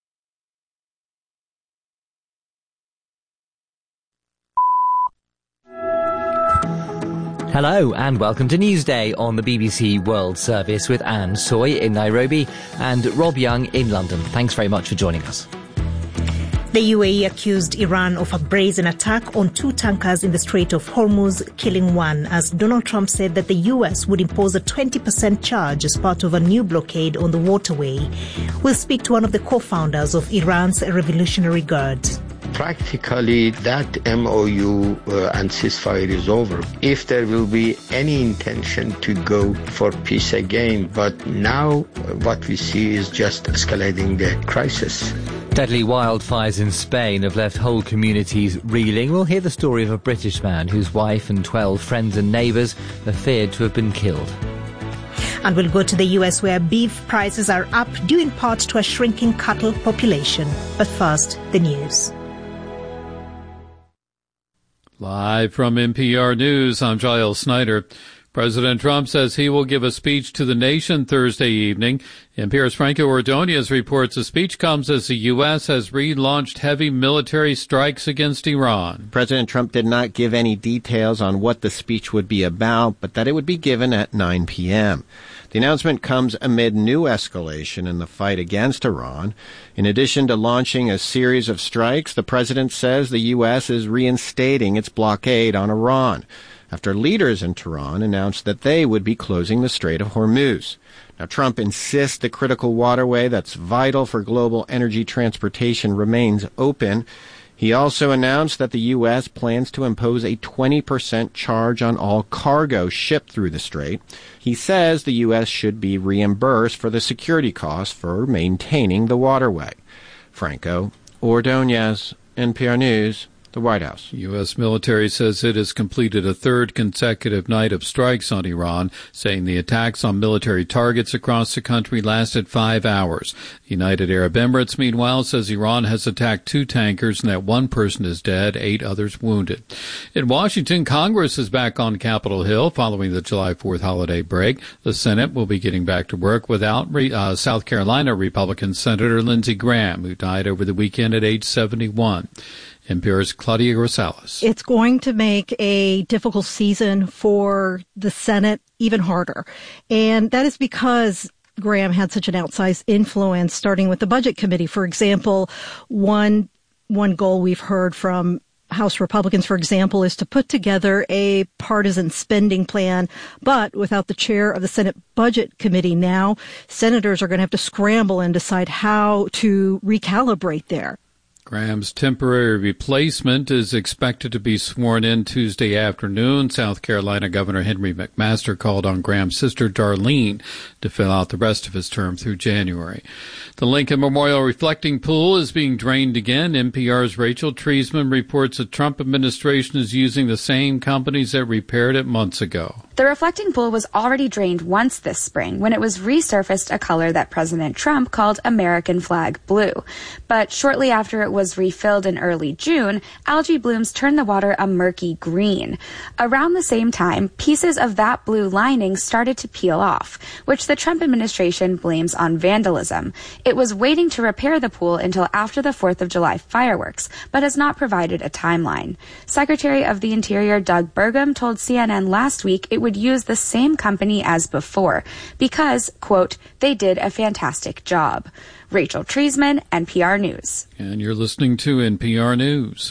Hello and welcome to Newsday on the B B C World Service with Anne Soy in Nairobi and Rob Young in London. Thanks very much for joining us. The U A E accused Iran of a brazen attack on two tankers in the Strait of Hormuz, killing one, as Donald Trump said that the U S would impose a twenty percent charge as part of a new blockade on the waterway. We'll speak to one of the co-founders of Iran's Revolutionary Guard. Practically, that M O U uh, and ceasefire is over. If there will be any intention to go for peace again, but now uh, what we see is just escalating the crisis. Deadly wildfires in Spain have left whole communities reeling. We'll hear the story of a British man whose wife and twelve friends and neighbours are feared to have been killed. And we'll go to the U S where beef prices are up due in part to a shrinking cattle population. But first, the news. Live from N P R News, I'm Giles Snyder. President Trump says he will give a speech to the nation Thursday evening. N P R's Franco Ordonez reports the speech comes as the U S has relaunched heavy military strikes against Iran. President Trump did not give any details on what the speech would be about, but that it would be given at nine p.m. The announcement comes amid new escalation in the fight against Iran. In addition to launching a series of strikes, the president says the U S is reinstating its blockade on Iran, after leaders in Tehran announced that they would be closing the Strait of Hormuz. Now, Trump insists the critical waterway that's vital for global energy transportation remains open. He also announced that the U S plans to impose a twenty percent charge on all cargo shipped through the strait. He says the U S should be reimbursed for the security costs for maintaining the waterway. Franco Ordonez, N P R News, the White House. U S military says it has completed a third consecutive night of strikes on Iran, saying the attacks on military targets across the country lasted five hours. The United Arab Emirates, meanwhile, says Iran has attacked two tankers and that one person is dead, eight others wounded. In Washington, Congress is back on Capitol Hill following the July fourth holiday break. The Senate will be getting back to work without uh, South Carolina Republican Senator Lindsey Graham, who died over the weekend at age seventy-one. N P R's Claudia Rosales. It's going to make a difficult season for the Senate even harder. And that is because Graham had such an outsized influence, starting with the Budget Committee. For example, one one goal we've heard from House Republicans, for example, is to put together a partisan spending plan. But without the chair of the Senate Budget Committee now, senators are going to have to scramble and decide how to recalibrate there. Graham's temporary replacement is expected to be sworn in Tuesday afternoon. South Carolina Governor Henry McMaster called on Graham's sister Darlene to fill out the rest of his term through January. The Lincoln Memorial Reflecting Pool is being drained again. N P R's Rachel Treisman reports the Trump administration is using the same companies that repaired it months ago. The reflecting pool was already drained once this spring when it was resurfaced a color that President Trump called American flag blue. But shortly after it was refilled in early June, algae blooms turned the water a murky green. Around the same time, pieces of that blue lining started to peel off, which the Trump administration blames on vandalism. It was waiting to repair the pool until after the fourth of July fireworks, but has not provided a timeline. Secretary of the Interior Doug Burgum told C N N last week it would use the same company as before because, quote, they did a fantastic job. Rachel Treisman, N P R News. And you're listening to N P R News.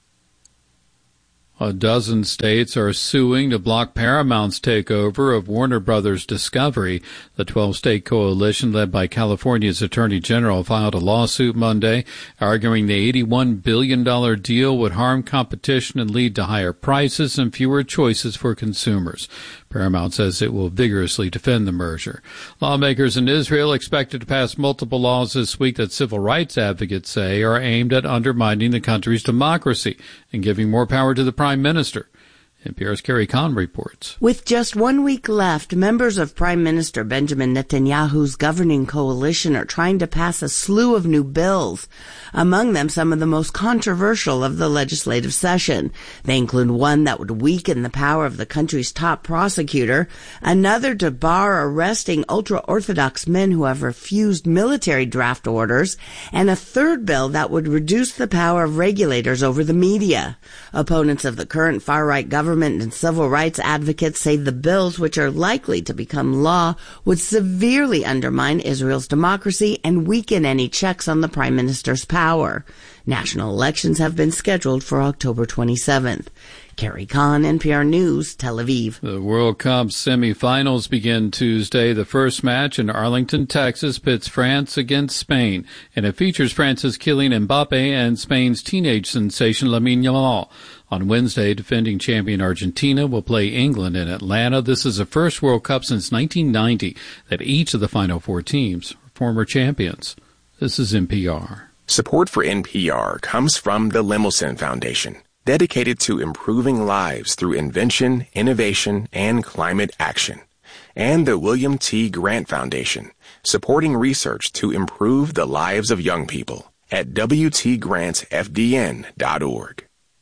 A dozen states are suing to block Paramount's takeover of Warner Brothers Discovery. The twelve-state coalition led by California's Attorney General filed a lawsuit Monday, arguing the eighty-one billion dollars deal would harm competition and lead to higher prices and fewer choices for consumers. Paramount says it will vigorously defend the merger. Lawmakers in Israel expected to pass multiple laws this week that civil rights advocates say are aimed at undermining the country's democracy and giving more power to the prime minister. N P R's Carrie Kahn reports. With just one week left, members of Prime Minister Benjamin Netanyahu's governing coalition are trying to pass a slew of new bills. Among them, some of the most controversial of the legislative session. They include one that would weaken the power of the country's top prosecutor, another to bar arresting ultra-Orthodox men who have refused military draft orders, and a third bill that would reduce the power of regulators over the media. Opponents of the current far-right government Government and civil rights advocates say the bills, which are likely to become law, would severely undermine Israel's democracy and weaken any checks on the prime minister's power. National elections have been scheduled for October twenty-seventh. Carrie Kahn, N P R News, Tel Aviv. The World Cup semifinals begin Tuesday. The first match in Arlington, Texas, pits France against Spain, and it features France's Kylian Mbappe and Spain's teenage sensation Lamine Yamal. On Wednesday, defending champion Argentina will play England in Atlanta. This is the first World Cup since nineteen ninety that each of the final four teams are former champions. This is N P R. Support for N P R comes from the Lemelson Foundation, dedicated to improving lives through invention, innovation, and climate action. And the William T. Grant Foundation, supporting research to improve the lives of young people at W T grants F D N dot org.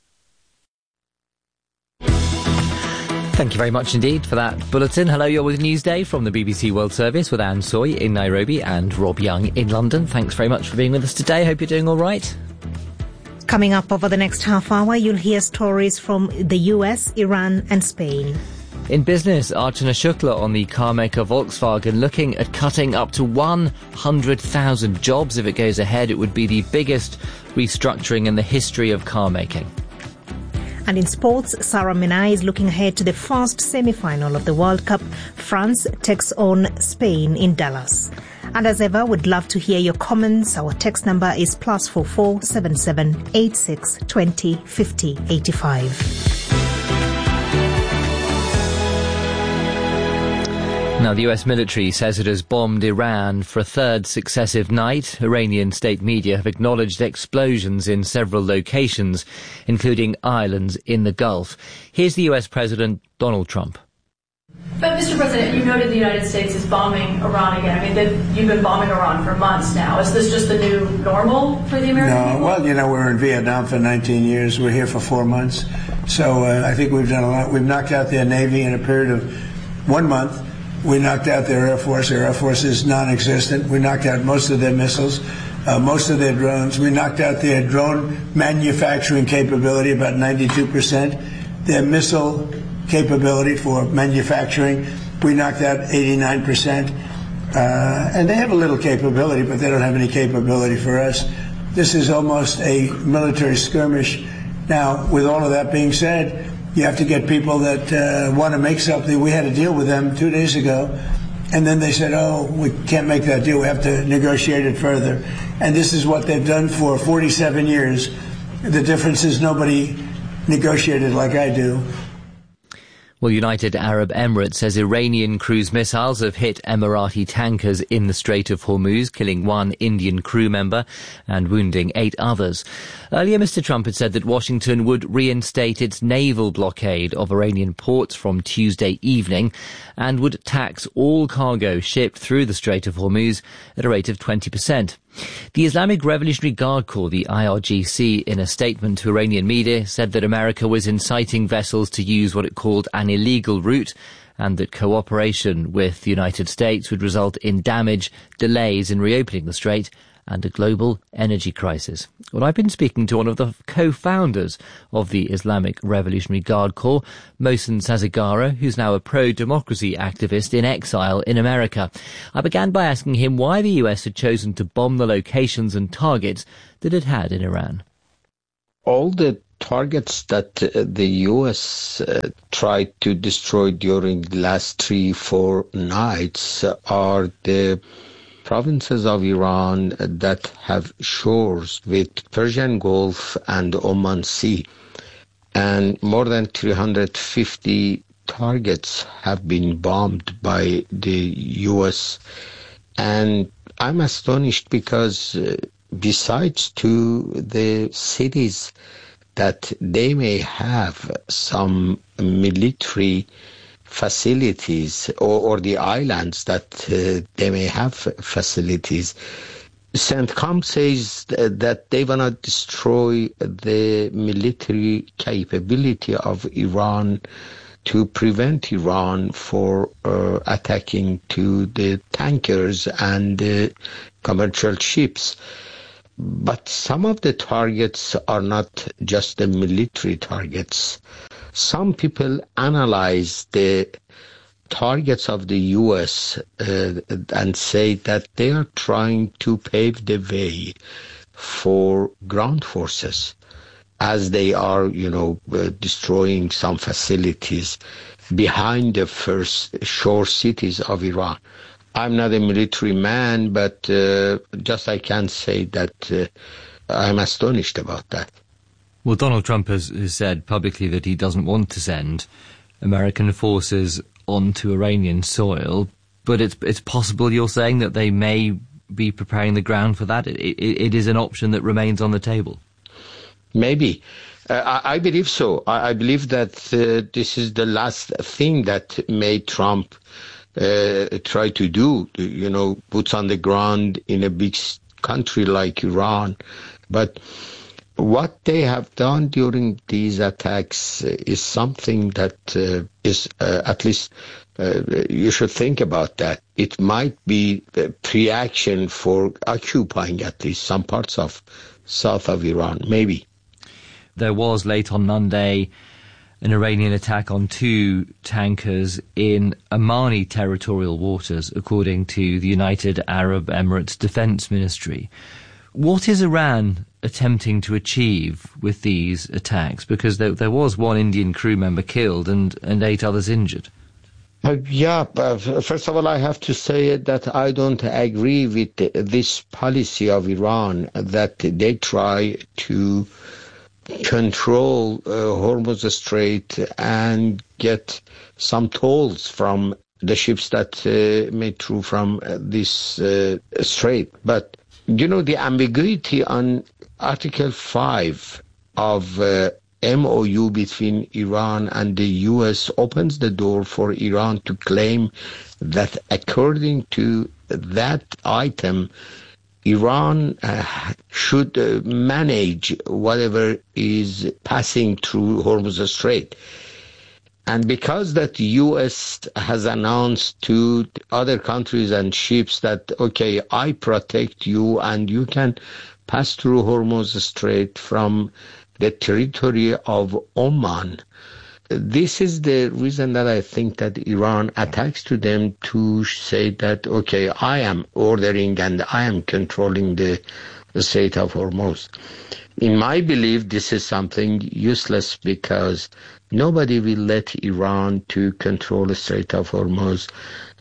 Thank you very much indeed for that bulletin. Hello, you're with Newsday from the B B C World Service with Anne Soy in Nairobi and Rob Young in London. Thanks very much for being with us today. Hope you're doing all right. Coming up over the next half hour, you'll hear stories from the U S, Iran and Spain. In business, Archana Shukla on the car maker Volkswagen looking at cutting up to one hundred thousand jobs. If it goes ahead, it would be the biggest restructuring in the history of car making. And in sports, Sarah Menai is looking ahead to the first semi-final of the World Cup. France takes on Spain in Dallas. And as ever, we'd love to hear your comments. Our text number is plus four four seven seven eight six twenty fifty eighty five. Now, the U S military says it has bombed Iran for a third successive night. Iranian state media have acknowledged explosions in several locations, including islands in the Gulf. Here's the U S President Donald Trump. But, Mister President, you noted the United States is bombing Iran again. I mean, that you've been bombing Iran for months now. Is this just the new normal for the American no, people? Well, you know, we're in Vietnam for nineteen years. We're here for four months. So uh, I think we've done a lot. We've knocked out their Navy in a period of one month. We knocked out their Air Force. Their Air Force is non-existent. We knocked out most of their missiles, uh, most of their drones. We knocked out their drone manufacturing capability, about ninety-two percent. Their missile capability for manufacturing, we knocked out eighty-nine percent. Uh, and they have a little capability, but they don't have any capability for us. This is almost a military skirmish. Now, with all of that being said, you have to get people that uh, want to make something. We had a deal with them two days ago, And then they said, oh, we can't make that deal. We have to negotiate it further. And this is what they've done for forty-seven years. The difference is nobody negotiated like I do. Well, United Arab Emirates says Iranian cruise missiles have hit Emirati tankers in the Strait of Hormuz, killing one Indian crew member and wounding eight others. Earlier, Mister Trump had said that Washington would reinstate its naval blockade of Iranian ports from Tuesday evening and would tax all cargo shipped through the Strait of Hormuz at a rate of twenty percent. The Islamic Revolutionary Guard Corps, the I R G C, in a statement to Iranian media, said that America was inciting vessels to use what it called an illegal route and that cooperation with the United States would result in damage, delays in reopening the strait and a global energy crisis. Well, I've been speaking to one of the co-founders of the Islamic Revolutionary Guard Corps, Mohsen Sazegara, who's now a pro-democracy activist in exile in America. I began by asking him why the U S had chosen to bomb the locations and targets that it had in Iran. All the targets that uh, the U S uh, tried to destroy during the last three, four nights are the provinces of Iran that have shores with Persian Gulf and Oman Sea. And more than three hundred fifty targets have been bombed by the U S. And I'm astonished because uh, besides to the cities that they may have some military facilities, or, or the islands that uh, they may have facilities. CENTCOM says that they want to destroy the military capability of Iran to prevent Iran for uh, attacking to the tankers and uh, commercial ships. But some of the targets are not just the military targets. Some people analyze the targets of the U S uh, and say that they are trying to pave the way for ground forces as they are, you know, uh, destroying some facilities behind the first shore cities of Iran. I'm not a military man, but uh, just I can say that uh, I'm astonished about that. Well, Donald Trump has, has said publicly that he doesn't want to send American forces onto Iranian soil, but it's it's possible, you're saying, that they may be preparing the ground for that. It, it, it is an option that remains on the table. Maybe. Uh, I, I believe so. I, I believe that uh, this is the last thing that made Trump uh, try to do, you know, boots on the ground in a big country like Iran. But what they have done during these attacks is something that uh, is, uh, at least, uh, you should think about that. It might be a pre-action for occupying at least some parts of south of Iran, maybe. There was late on Monday an Iranian attack on two tankers in Omani territorial waters, according to the United Arab Emirates Defense Ministry. What is Iran attempting to achieve with these attacks? Because there, there was one Indian crew member killed and, and eight others injured. Uh, yeah, uh, first of all, I have to say that I don't agree with this policy of Iran that they try to control uh, Hormuz Strait and get some tolls from the ships that uh, made through from uh, this uh, strait. But you know, the ambiguity on Article five of uh, M O U between Iran and the U S opens the door for Iran to claim that according to that item, Iran uh, should uh, manage whatever is passing through Hormuz Strait. And because that the U S has announced to other countries and ships that, okay, I protect you and you can pass through Hormuz Strait from the territory of Oman, this is the reason that I think that Iran attacks to them to say that, okay, I am ordering and I am controlling the, the Strait of Hormuz. In my belief, this is something useless because nobody will let Iran to control the Strait of Hormuz.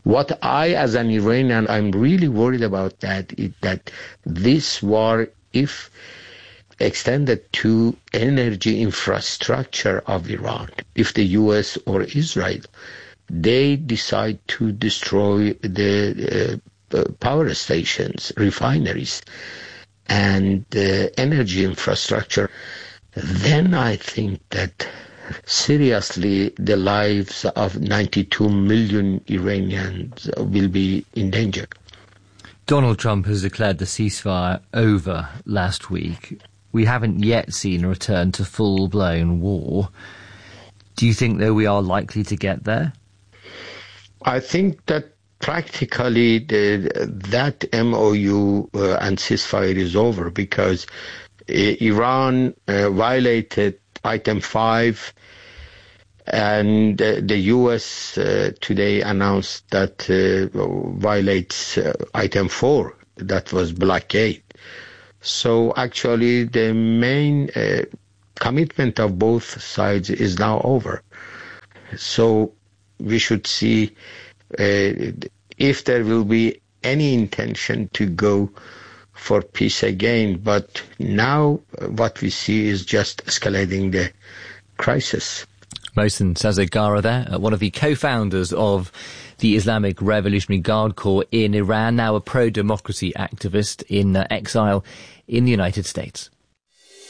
What I, as an Iranian, I'm really worried about that is that this war, if extended to energy infrastructure of Iran, if the U S or Israel, they decide to destroy the uh, power stations, refineries, and uh, energy infrastructure, then I think that seriously the lives of ninety-two million Iranians will be in danger. Donald Trump has declared the ceasefire over last week. We haven't yet seen a return to full-blown war. Do you think, though, we are likely to get there? I think that practically the, that M O U uh, and ceasefire is over because uh, Iran uh, violated Item five, and uh, the U S uh, today announced that uh, violates uh, Item four, that was blockade. So actually the main uh, commitment of both sides is now over. So we should see uh, if there will be any intention to go for peace again. But now what we see is just escalating the crisis. Mohsen Sazegara there, one of the co-founders of the Islamic Revolutionary Guard Corps in Iran, now a pro-democracy activist in uh, exile in the United States.